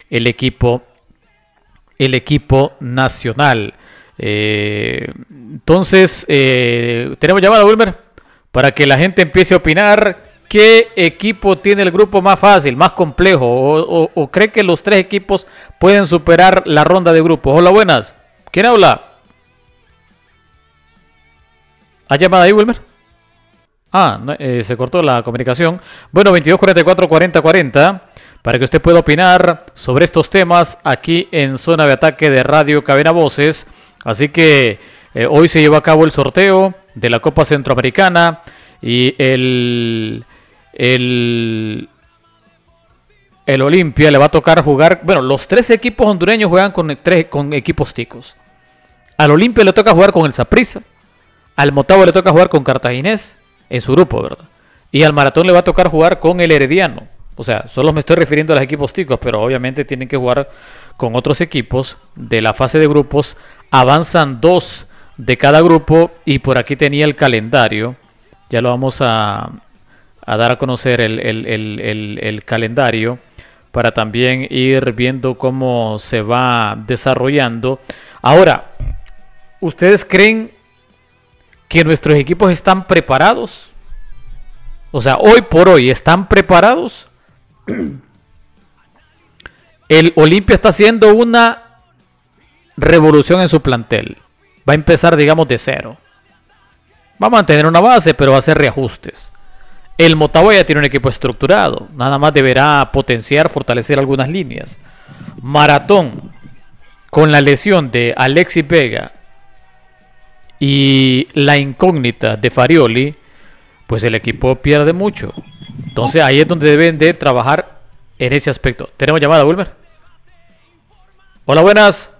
el equipo nacional. Entonces, tenemos llamada, Wilmer, para que la gente empiece a opinar. ¿Qué equipo tiene el grupo más fácil, más complejo? ¿O cree que los tres equipos pueden superar la ronda de grupos? Hola, buenas. ¿Quién habla? ¿Ha llamado ahí, Wilmer? No, se cortó la comunicación. Bueno, 2244-4040, para que usted pueda opinar sobre estos temas aquí en Zona de Ataque de Radio Cabina Voces. Así que hoy se llevó a cabo el sorteo de la Copa Centroamericana y el Olimpia le va a tocar jugar. Bueno, los tres equipos hondureños juegan con equipos ticos. Al Olimpia le toca jugar con el Saprissa, al Motagua le toca jugar con Cartaginés en su grupo, ¿verdad? Y al Maratón le va a tocar jugar con el Herediano. O sea, solo me estoy refiriendo a los equipos ticos, pero obviamente tienen que jugar con otros equipos de la fase de grupos. Avanzan 2 de cada grupo y por aquí tenía el calendario. Ya lo vamos a dar a conocer el calendario para también ir viendo cómo se va desarrollando. Ahora, ¿ustedes creen que nuestros equipos están preparados? O sea, hoy por hoy, ¿están preparados? El Olimpia está haciendo una revolución en su plantel. Va a empezar, digamos, de cero. Va a mantener una base, pero va a hacer reajustes. El Motagua ya tiene un equipo estructurado. Nada más deberá potenciar, fortalecer algunas líneas. Maratón, con la lesión de Alexis Vega y la incógnita de Farioli, pues el equipo pierde mucho. Entonces ahí es donde deben de trabajar en ese aspecto. ¿Tenemos llamada, Wilmer? Hola, buenas.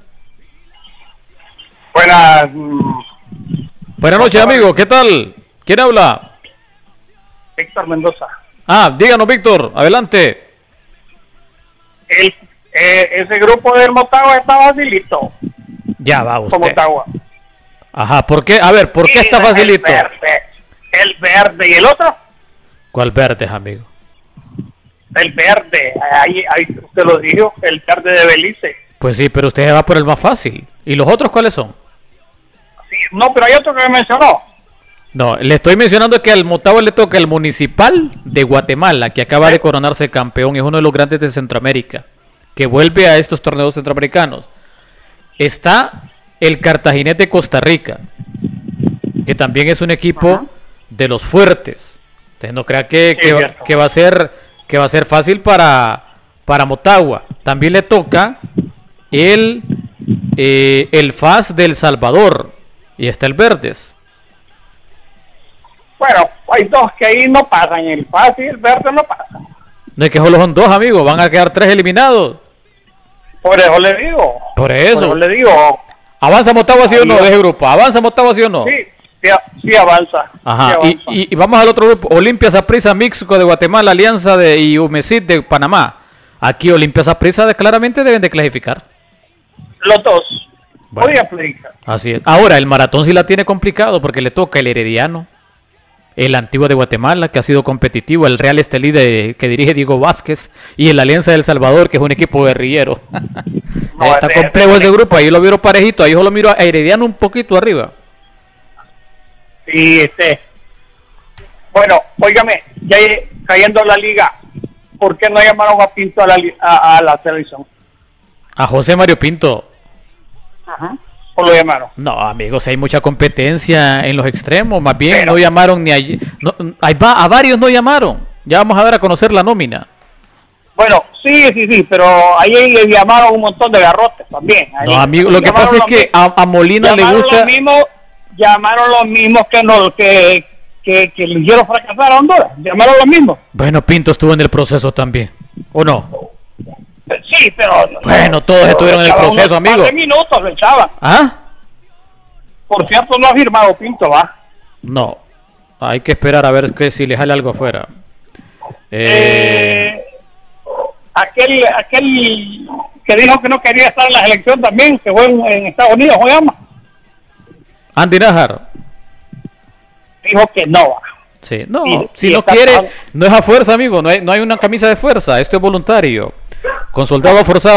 Buenas noches, amigo. ¿Qué tal? ¿Quién habla? Víctor Mendoza. Díganos, Víctor. Adelante. Ese grupo del Motagua está facilito. Ya va usted. Motagua. Ajá, ¿por qué? A ver, ¿por qué está facilito? El verde. ¿Y el otro? ¿Cuál verde, amigo? El verde. Ahí usted lo dijo, el verde de Belice. Pues sí, pero usted va por el más fácil. ¿Y los otros cuáles son? Sí, no, pero hay otro que me mencionó. No, le estoy mencionando que al Motagua le toca el Municipal de Guatemala, que acaba de coronarse campeón, es uno de los grandes de Centroamérica, que vuelve a estos torneos centroamericanos. Está el Cartaginés de Costa Rica, que también es un equipo de los fuertes. Entonces no crea que va a ser fácil para Motagua. También le toca el FAS de El Salvador y está el Verdes. Bueno, hay dos que ahí no pasan, el FAS y el Verde no pasan. No es que solo son dos, amigos, van a quedar 3 eliminados. Por eso le digo. Por eso le digo. ¿Avanza Motagua sí o no de ese grupo? ¿Avanza Motagua sí o no? Sí avanza. Ajá, sí avanza. Y vamos al otro grupo. Olimpia Saprissa Mixco de Guatemala, Alianza y UMESID de Panamá. Aquí Olimpia Saprissa claramente deben de clasificar. Los dos. Bueno, voy a aplicar. Así es. Ahora, el Maratón sí la tiene complicado porque le toca el Herediano, el Antigua de Guatemala, que ha sido competitivo, el Real Estelí que dirige Diego Vázquez, y el Alianza del Salvador, que es un equipo guerrillero. Está complejo ese grupo, ahí lo miro parejito, ahí solo miro a Herediano un poquito arriba. Sí, bueno, óigame, ya cayendo la liga, ¿por qué no llamaron a Pinto a la selección? A José Mario Pinto. Ajá. ¿O lo llamaron? No, amigos, hay mucha competencia en los extremos. Más bien, pero no llamaron ni a varios no llamaron. Ya vamos a dar a conocer la nómina. Bueno, sí, pero ahí le llamaron un montón de garrotes también. No, amigo, lo que pasa es que a Molina le gusta. Llamaron los mismos que le hicieron fracasar a Honduras. Llamaron los mismos. Bueno, Pinto estuvo en el proceso también, ¿o no? Sí, pero... Bueno, todos estuvieron en el proceso, amigo. 15 minutos le echaban. ¿Ah? Por cierto, no ha firmado Pinto, ¿va? No. Hay que esperar a ver si le sale algo afuera. Aquel que dijo que no quería estar en la selección también, que fue en Estados Unidos, ¿cómo se llama? Andy Nájar. Dijo que no va. Sí, no, si no quiere, no es a fuerza, amigo, no hay una camisa de fuerza, esto es voluntario. Con soldado forzado